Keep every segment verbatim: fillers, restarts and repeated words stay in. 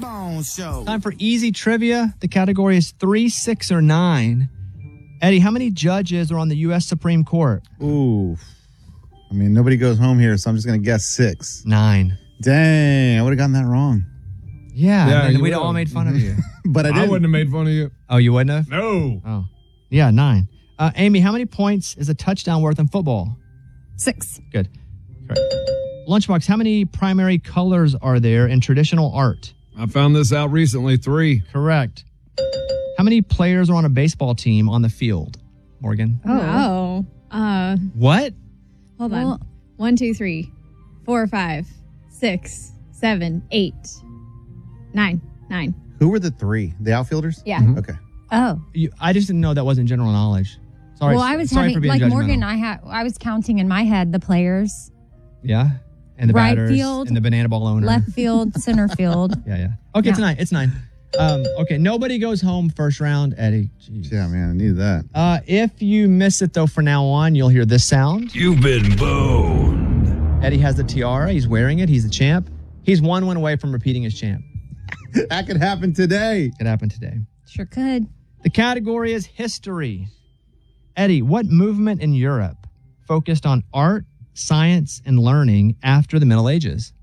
Bone Show. Time for easy trivia. The category is three, six, or nine. Eddie, how many judges are on the U S Supreme Court? Ooh. I mean, nobody goes home here, so I'm just going to guess six. Nine. Dang, I would have gotten that wrong. Yeah, Yeah, and you we'd would've. all made fun of you. But I I didn't. wouldn't have made fun of you. Oh, you wouldn't have? No. Oh. Yeah, nine. Uh, Amy, how many points is a touchdown worth in football? Six. Good. Correct. Lunchbox, how many primary colors are there in traditional art? I found this out recently. Three. Correct. How many players are on a baseball team on the field? Morgan? Oh. Uh, What? hold Well- on. One, two, three, four, five, six, seven, eight, nine, nine. Who were the three? The outfielders? Yeah. Mm-hmm. Okay. Oh. You, I just didn't know that wasn't general knowledge. Sorry. well, I was sorry having for being like judgmental. Morgan. I had I was counting in my head the players, Yeah. And the Right batters field, and the banana ball owner. left field, center field. Yeah, yeah. Okay, it's Yeah. nine. It's nine. Um, okay, nobody goes home first round, Eddie. Jeez. Yeah, man, I needed that. Uh, if you miss it, though, from now on, you'll hear this sound. You've been boned. Eddie has the tiara. He's wearing it. He's the champ. He's one win away from repeating his champ. That could happen today. Could happen today. Sure could. The category is history. Eddie, what movement in Europe focused on art, science, and learning after the Middle Ages?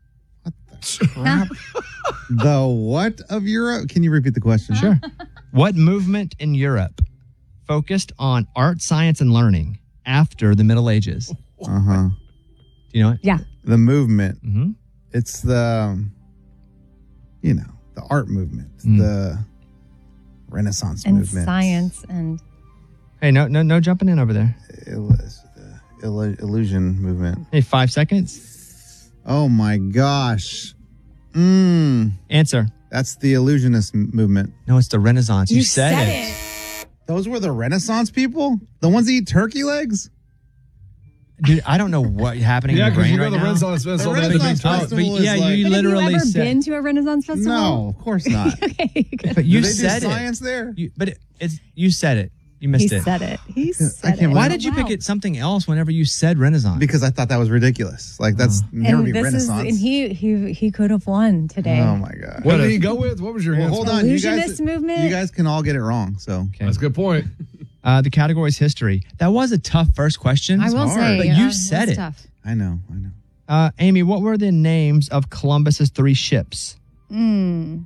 Crap. The what of Europe? Can you repeat the question? Sure. What movement in Europe focused on art, science, and learning after the Middle Ages? Uh huh. Do you know it? Yeah. The movement. Mm-hmm. It's the, um, you know, the art movement, Mm. the Renaissance And movement, science and Hey, no, no, no jumping in over there. Il- the illu- illusion movement. Hey, five seconds. Oh my gosh. Mm, Answer. that's the illusionist m- movement. No, it's the Renaissance. You, said, it. Those were the Renaissance people? The ones that eat turkey legs? Dude, I don't know what's happening Yeah, in your because brain you know right the now. Renaissance Festival. The that Renaissance big time. Festival but is yeah, like- you But literally have you ever said. been to a Renaissance festival? No, of course not. Okay. good. But you Do they said do it. science there? You, but it, it's you said it. You missed He it. said it. He I said can't it. Why Wow. did you pick it something else whenever you said Renaissance? Because I thought that was ridiculous. Like, that's never And be this is, Renaissance. and he he he could have won today. Oh my God. What did he go with? What was your Well, answer? hold on. You guys, Illusionist movement? you guys can all get it wrong. So Okay. That's a good point. Uh, the category is history. That was a tough first question. I will hard. say, But uh, you that's said it. Tough. I know. I know. Uh, Amy, what were the names of Columbus's three ships? Mm.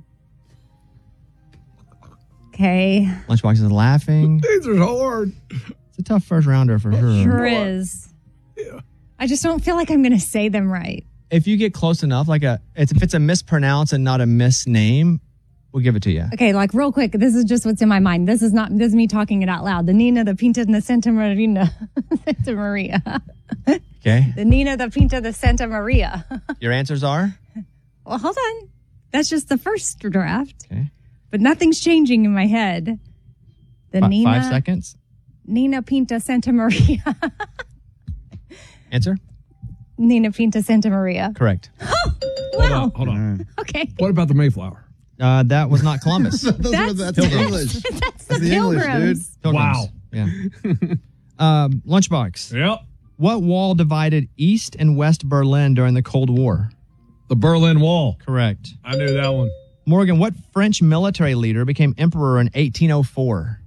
Okay. Lunchbox is laughing. These are hard. It's a tough first rounder for sure. Sure is. I just don't feel like I'm going to say them right. If you get close enough, like a it's, if it's a mispronounce and not a misname, we'll give it to you. Okay, like real quick, this is just what's in my mind. This is not, this is me talking it out loud. The Nina, the Pinta, and the Santa Marina. Santa Maria. Okay. The Nina, the Pinta, the Santa Maria. Your answers are? Well, hold on. That's just the first draft. Okay. But nothing's changing in my head. The Fi- Nina, Five seconds. Nina Pinta Santa Maria. Answer? Nina Pinta Santa Maria. Correct. Hold on. Hold on. Okay. What about the Mayflower? Uh, that was not Columbus. Those were, That's- that's the English. That's the, That's the English, Pilgrims. dude. Wow. Yeah. um, Lunchbox. Yep. What wall divided East and West Berlin during the Cold War? The Berlin Wall. Correct. I knew that one. Morgan, what French military leader became emperor in eighteen oh four?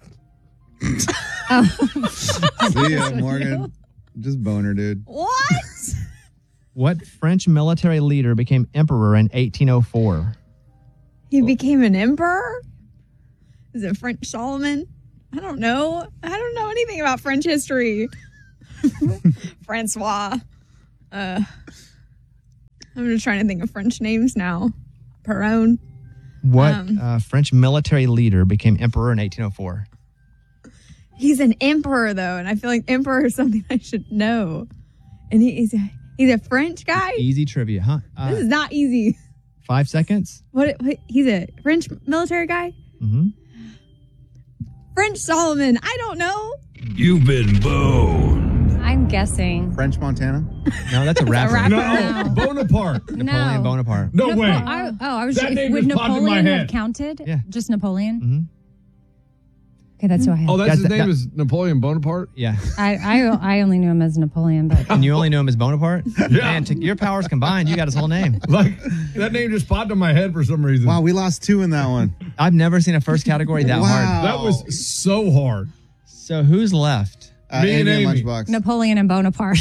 See ya, Morgan. Just boner, dude. What? What French military leader became emperor in eighteen oh four? He became an emperor? Is it French Solomon? I don't know. I don't know anything about French history. Francois. Uh, I'm just trying to think of French names now. Perron. What Um. uh, French military leader became emperor in eighteen oh four? He's an emperor, though, and I feel like emperor is something I should know. And he, he's, a, he's a French guy? Easy trivia, huh? This Uh, is not easy. five seconds. What, what? He's a French military guy? Mm-hmm. French Solomon. I don't know. You've been boned. I'm guessing. French Montana? No, that's a rapper. rapper. No, No. Bonaparte. Napoleon No. Bonaparte. No Napo- way. I, oh, I was That just, name would just popped in my Napoleon have head. counted? Yeah. Just Napoleon? Mm-hmm. Okay, that's who I had. Oh, that's Guys, his that- name that- is Napoleon Bonaparte? Yeah. I, I I only knew him as Napoleon, but And you only know him as Bonaparte? Yeah. Man, to your powers combined, you got his whole name. Like, that name just popped in my head for some reason. Wow, we lost two in that one. I've never seen a first category that Wow. hard. That was so hard. So who's left? Uh, Me and Amy and Amy. Lunchbox. Napoleon and Bonaparte.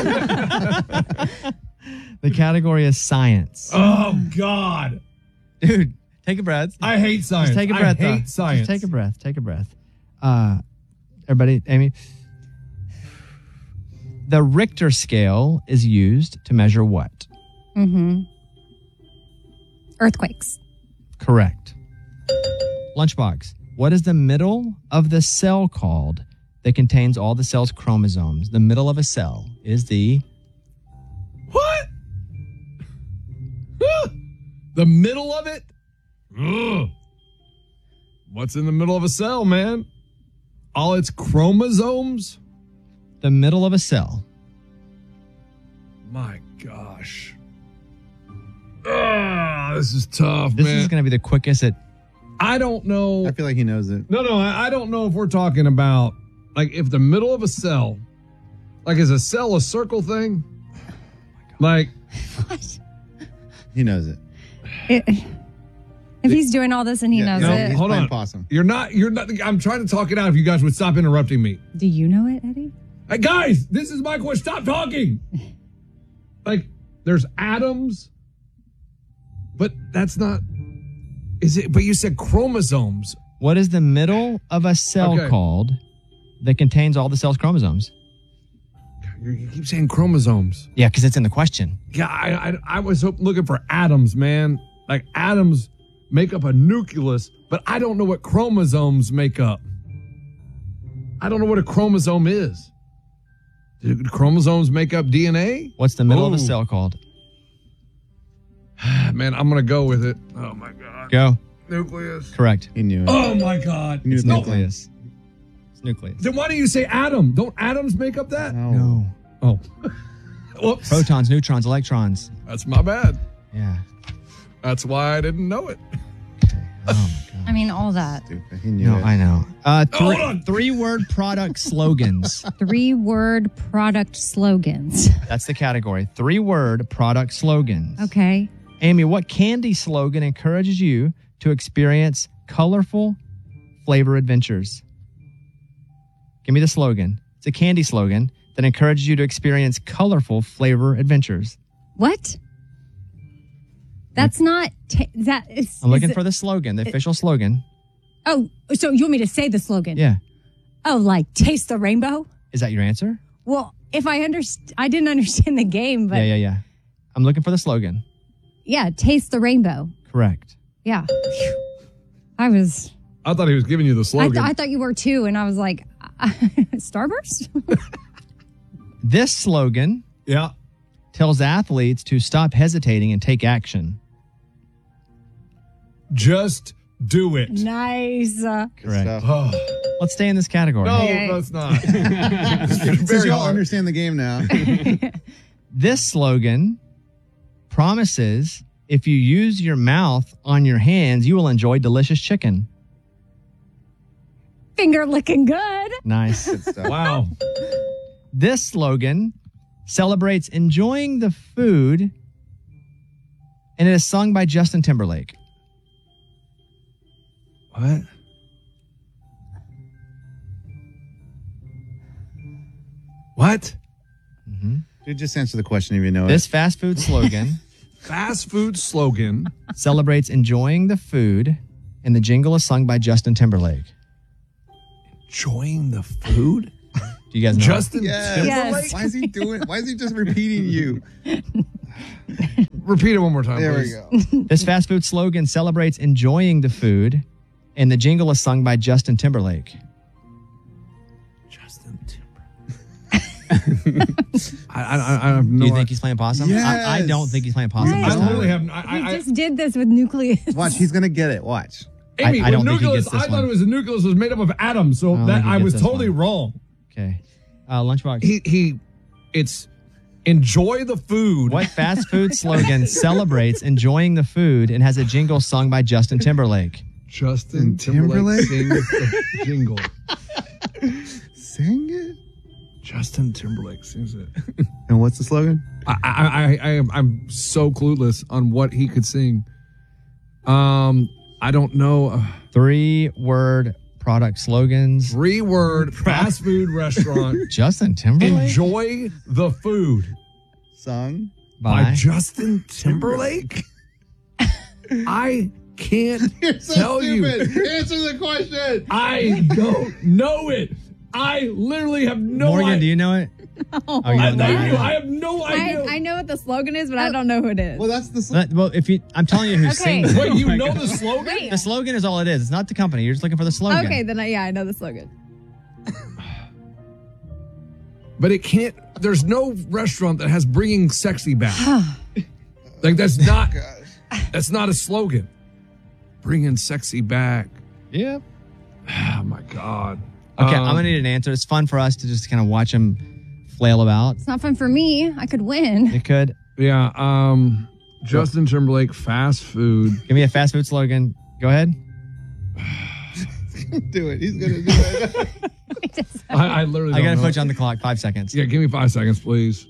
The category is science. Oh, God. Dude, take a breath. I hate science. Just take a breath. I hate though. science. Just take a breath. Take a breath. Uh, everybody, Amy. The Richter scale is used to measure what? Mm-hmm. Earthquakes. Correct. Lunchbox. What is the middle of the cell called that contains all the cell's chromosomes? The middle of a cell is the... What? The middle of it? Ugh. What's in the middle of a cell, man? All its chromosomes? The middle of a cell. My gosh. Ah, this is tough, This man. is going to be the quickest at... I don't know. I feel like he knows it. No, no, I, I don't know if we're talking about, like, if the middle of a cell, like, is a cell a circle thing? Like, What? He knows it. It- if he's doing all this and he Yeah, knows no, it, He's hold playing on. possum. You're not, you're not, I'm trying to talk it out if you guys would stop interrupting me. do you know it, Eddie? Hey, guys, this is my question. Stop talking. Like, there's atoms, but that's not, is it, but you said chromosomes. What is the middle of a cell Okay. called that contains all the cell's chromosomes? You, you keep saying chromosomes. Yeah, because it's in the question. Yeah, I, I, I was hope- looking for atoms, man. Like, atoms make up a nucleus, but I don't know what chromosomes make up. I don't know what a chromosome is. Do chromosomes make up D N A? What's the middle of a Ooh. cell called? Man, I'm going to go with it. Oh, my God. Go. Nucleus. Correct. He knew it. Oh, my God. He knew It's it. nucleus. It's nucleus. Then why do you say atom? Don't atoms make up that? No. No. Oh. Whoops. Protons, neutrons, electrons. That's my bad. Yeah. That's why I didn't know it. Oh, my God. I mean, all that. Stupid. He knew No, it. I know. Uh, Hold three, on. three word product slogans. Three word product slogans. That's the category. Three word product slogans. Okay. Amy, what candy slogan encourages you to experience colorful flavor adventures? Give me the slogan. It's a candy slogan that encourages you to experience colorful flavor adventures. What? That's not. T- that is. I'm looking is for the slogan, the official slogan. Oh, so you want me to say the slogan? Yeah. Oh, like taste the rainbow? Is that your answer? Well, if I underst- I didn't understand the game, but yeah, yeah, yeah, yeah. I'm looking for the slogan. taste the rainbow. Correct. Yeah. Phew. I was. I thought he was giving you the I, slogan. th- I thought you were too, and I was like, Starburst. This slogan yeah. tells athletes to stop hesitating and take action. Just do it. Nice. Uh, Good Correct. stuff. Oh. Let's stay in this category. No, Okay. that's not. Since Very you all hard. understand the game now. This slogan promises if you use your mouth on your hands, you will enjoy delicious chicken. finger licking good. Nice. Good stuff. Wow. This slogan celebrates enjoying the food, and it is sung by Justin Timberlake. What? What? Dude, just answer the question if you know This it. fast food slogan Fast food slogan. celebrates enjoying the food, and the jingle is sung by Justin Timberlake. Enjoying the food? Do you guys know? Justin Yes. Timberlake? Yes. Why is he doing? Why is he just repeating you? Repeat it one more time, There we please. go. it? This fast food slogan celebrates enjoying the food, and the jingle is sung by Justin Timberlake. Justin Timberlake. I, I, I have no Do you think idea. he's playing possum? I, I Yes. don't think he's playing possum. Right. I this time. totally have. I, He I, I, just did this with nucleus. Watch, he's gonna get it. Watch. Amy, I don't with think he nucleus, gets this I thought one. it was a nucleus was made up of atoms, so I don't that think he I gets was this totally one. wrong. Okay. Uh, Lunchbox. He he, it's enjoy the food. What fast food slogan celebrates enjoying the food and has a jingle sung by Justin Timberlake? Justin Timberlake? Timberlake sings the jingle. Sing it. Justin Timberlake sings it. And what's the slogan? I, I, I, I am, I'm so clueless on what he could sing. Um, I don't know. Three word product slogans. Three word fast food restaurant. Justin Timberlake. Enjoy the food Sung. by By Justin Timberlake. I can't You're so tell stupid. you. Answer the question. I don't know it. I literally have no Morgan, idea. do you know it? Oh, Oh, you I, don't know thank it? you. I have no I, idea. I know what the slogan is, but I don't know who it is. Well, that's the. Sl- But- Well, if you, I'm telling you who Okay. sings it. Wait, you Oh my know God. the slogan? Wait. The slogan is all it is. It's not the company. You're just looking for the slogan. Okay, then I, yeah, I know the slogan. But it can't. There's no restaurant that has bringing sexy back. Like that's not. That's not a slogan. Bringing sexy back. Yeah. Oh my god. Okay, Um, I'm gonna need an answer. It's fun for us to just kind of watch them flail about. It's not fun for me. I could win. It could. Yeah. Um. Justin Timberlake fast food. Give me a fast food slogan. Go ahead. do it. He's gonna do it. I, I literally. I Don't gotta know. put you on the clock. Five seconds. Yeah, give me five seconds, please.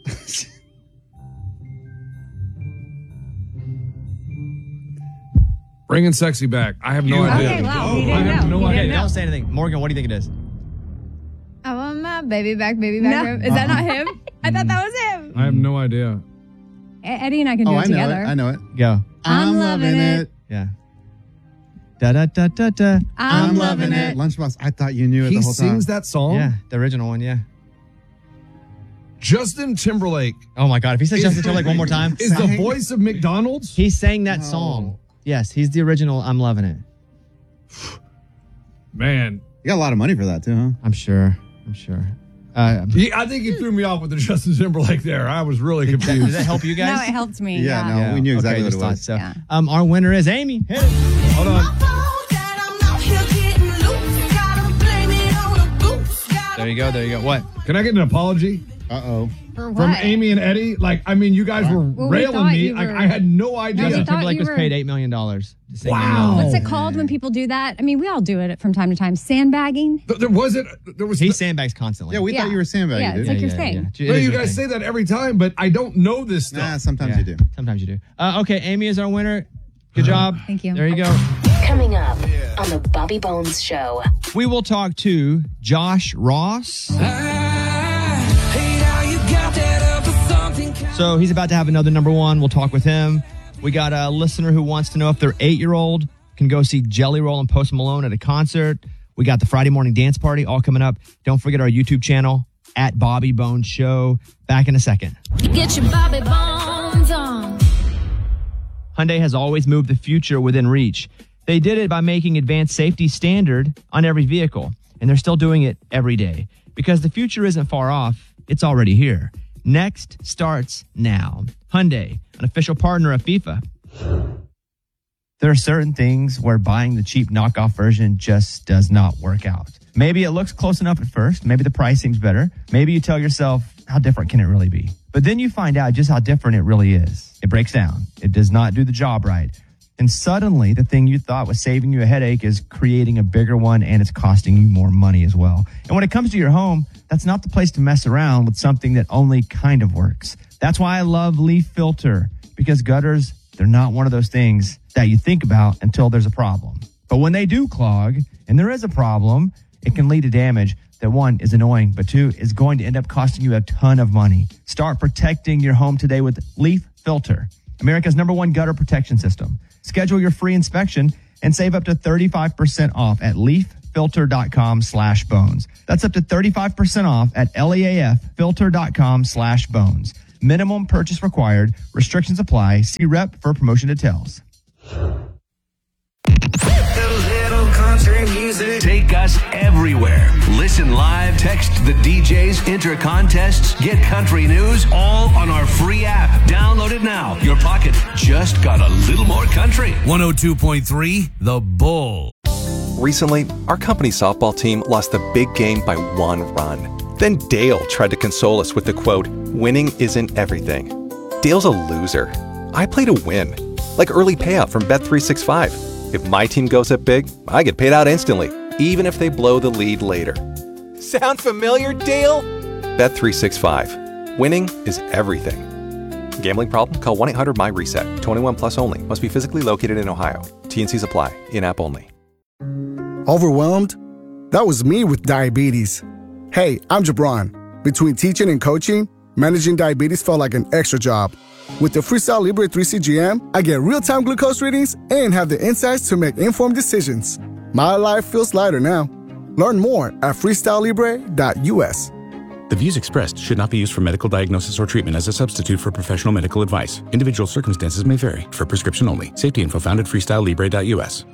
Bringing sexy back. I have no You- idea. Okay, wow, we I didn't have know. no We Okay, didn't idea. know. don't say anything. Morgan, what do you think it is? I want my baby back, baby back. No. baby- Is that not him? I thought that was him. I have no idea. E- Eddie and I can do Oh, it I know together. it. I know it. Go. I'm loving it. Yeah. Da da da da da. I'm loving it. Lunchbox, I thought you knew it He the whole time. sings that song. Yeah, the original one. Yeah. Justin Timberlake Oh my God! If he says Is- Justin Timberlake one more time, is the Sang- voice of McDonald's. he sang that No. song. Yes, he's the original. I'm loving it. Man, You got a lot of money for that too, huh? I'm sure. I'm sure. Uh, he, I think he threw me off with the Justin Timberlake there. I was really did, that, confused. did that help you guys? No, it helped me. Yeah, Yeah. no. we knew exactly okay, what it just was. thought So, Yeah. um, our winner is Amy. Hit it. Hold on. There you go. There you go. What? Can I get an apology Uh oh. For what? from Amy and Eddie? Like, I mean, you guys were Well, we railing thought me. you Like, were- I had no idea. we Justin thought Timberlake you was were- paid eight million dollars to sing. Wow. I'm Loving What's It. it called when people do that? I mean, we all do it from time to time. Sandbagging. Th- There wasn't. There was. He sandbags constantly. Yeah, we Yeah. thought you were sandbagging, Yeah, dude. it's like your thing. It no, is you your guys thing. say that every time, but I don't know this stuff. Nah, sometimes Yeah, you do. Sometimes you do. Uh, okay, Amy is our winner. Good job. Thank you. There you go. Coming up on the Bobby Bones Show. We will talk to Josh Ross. So he's about to have another number one. We'll talk with him. We got a listener who wants to know if their eight-year-old can go see Jelly Roll and Post Malone at a concert. We got the Friday morning dance party all coming up. Don't forget our YouTube channel at Bobby Bones Show. Back in a second. Get your Bobby Bones on. Hyundai has always moved the future within reach. They did it by making advanced safety standard on every vehicle, and they're still doing it every day. Because the future isn't far off, it's already here. Next starts now. Hyundai, an official partner of FIFA. There are certain things where buying the cheap knockoff version just does not work out. Maybe it looks close enough at first. Maybe the pricing's better. Maybe you tell yourself, how different can it really be? But then you find out just how different it really is. It breaks down. It does not do the job right. And suddenly the thing you thought was saving you a headache is creating a bigger one, and it's costing you more money as well. And when it comes to your home, that's not the place to mess around with something that only kind of works. That's why I love Leaf Filter, because gutters, they're not one of those things that you think about until there's a problem. But when they do clog and there is a problem, it can lead to damage that, one, is annoying, but two, is going to end up costing you a ton of money. Start protecting your home today with Leaf Filter, America's number one gutter protection system. Schedule your free inspection and save up to thirty-five percent off at leaffilter.com slash bones. That's up to thirty-five percent off at leaffilter.com slash bones. Minimum purchase required. Restrictions apply. See rep for promotion details. Take us everywhere. Listen live, text the D Js, enter contests, get country news, all on our free app. Download it now. Your pocket just got a little more country. one oh two point three The Bull. Recently, our company softball team lost the big game by one run. Then Dale tried to console us with the quote, "Winning isn't everything." Dale's a loser. I play to win, like early payout from Bet three sixty-five. If my team goes up big, I get paid out instantly, even if they blow the lead later. Sound familiar, Dale? Bet three sixty-five. Winning is everything. Gambling problem? Call one eight hundred M Y reset. twenty-one plus only. Must be physically located in Ohio. T N Cs apply. In-app only. Overwhelmed? That was me with diabetes. Hey, I'm Jabron. Between teaching and coaching, managing diabetes felt like an extra job. With the Freestyle Libre three C G M, I get real-time glucose readings and have the insights to make informed decisions. My life feels lighter now. Learn more at freestyle libre dot U S. The views expressed should not be used for medical diagnosis or treatment as a substitute for professional medical advice. Individual circumstances may vary. For prescription only. Safety info found at freestyle libre dot U S.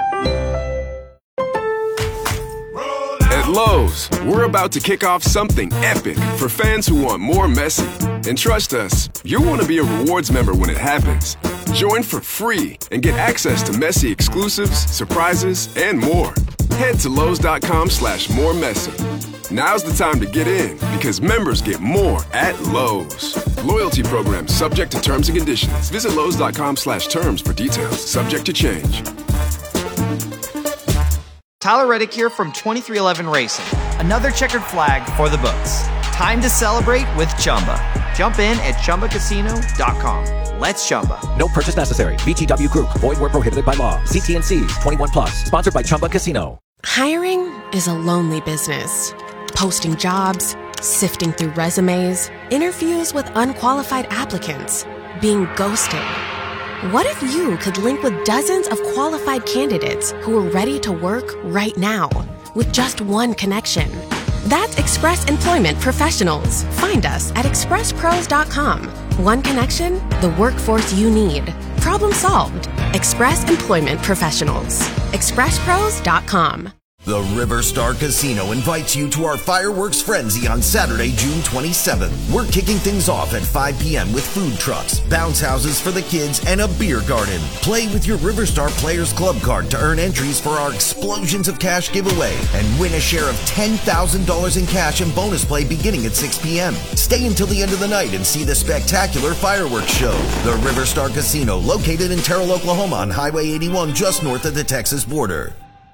At Lowe's, we're about to kick off something epic for fans who want more Messi. And trust us, you'll want to be a rewards member when it happens. Join for free and get access to Messi exclusives, surprises, and more. Head to Lowe's.com slash more Messi. Now's the time to get in because members get more at Lowe's. Loyalty program subject to terms and conditions. Visit Lowe's.com slash terms for details. Subject to change. Tyler Reddick here from twenty-three eleven Racing. Another checkered flag for the books. Time to celebrate with Chumba. Jump in at Chumba Casino dot com. Let's Chumba. No purchase necessary. V G W Group. Void where prohibited by law. See T N Cs. twenty-one plus. Sponsored by Chumba Casino. Hiring is a lonely business. Posting jobs, sifting through resumes, interviews with unqualified applicants, being ghosted. What if you could link with dozens of qualified candidates who are ready to work right now with just one connection? That's Express Employment Professionals. Find us at express pros dot com. One connection, the workforce you need. Problem solved. Express Employment Professionals. express pros dot com. The Riverstar Casino invites you to our fireworks frenzy on Saturday, June twenty-seventh. We're kicking things off at five p.m. with food trucks, bounce houses for the kids, and a beer garden. Play with your Riverstar Players Club card to earn entries for our Explosions of Cash giveaway and win a share of ten thousand dollars in cash and bonus play beginning at six p.m. Stay until the end of the night and see the spectacular fireworks show. The Riverstar Casino, located in Terrell, Oklahoma on Highway eighty-one, just north of the Texas border.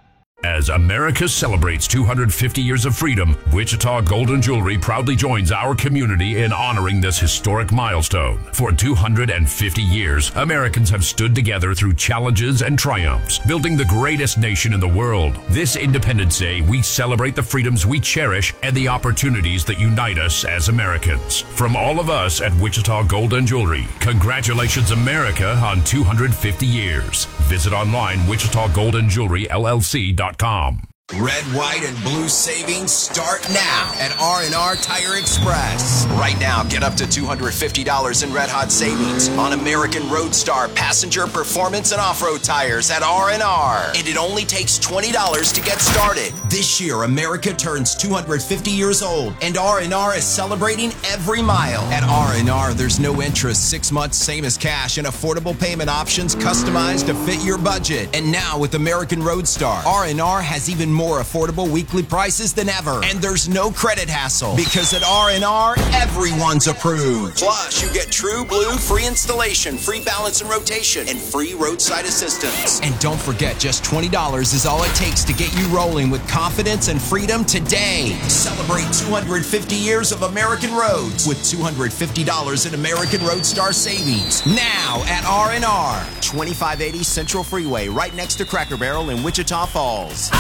As America celebrates two hundred fifty years of freedom, Wichita Gold and Jewelry proudly joins our community in honoring this historic milestone. For two hundred fifty years, Americans have stood together through challenges and triumphs, building the greatest nation in the world. This Independence Day, we celebrate the freedoms we cherish and the opportunities that unite us as Americans. From all of us at Wichita Gold and Jewelry, congratulations, America, on two hundred fifty years. Visit online, Wichita Gold and Jewelry L L C dot com. Red, white, and blue savings start now at R and R Tire Express. Right now, get up to two hundred fifty dollars in red hot savings on American Roadstar passenger performance and off-road tires at R and R. And it only takes twenty dollars to get started. This year, America turns two hundred fifty years old, and R and R is celebrating every mile. At R and R, there's no interest, six months, same as cash, and affordable payment options customized to fit your budget. And now with American Roadstar, R and R has even more more affordable weekly prices than ever. And there's no credit hassle because at R and R, everyone's approved. Plus, you get True Blue free installation, free balance and rotation, and free roadside assistance. And don't forget, just twenty dollars is all it takes to get you rolling with confidence and freedom today. Celebrate two hundred fifty years of American roads with two hundred fifty dollars in American Roadstar savings. Now at R and R, twenty-five eighty Central Freeway, right next to Cracker Barrel in Wichita Falls.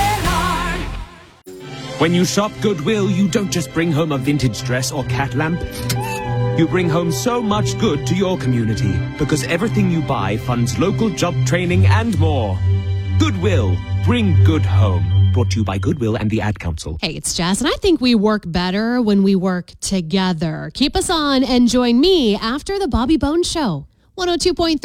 When you shop Goodwill, you don't just bring home a vintage dress or cat lamp. You bring home so much good to your community because everything you buy funds local job training and more. Goodwill, bring good home. Brought to you by Goodwill and the Ad Council. Hey, it's Jess, and I think we work better when we work together. Keep us on and join me after the Bobby Bones Show. one oh two point three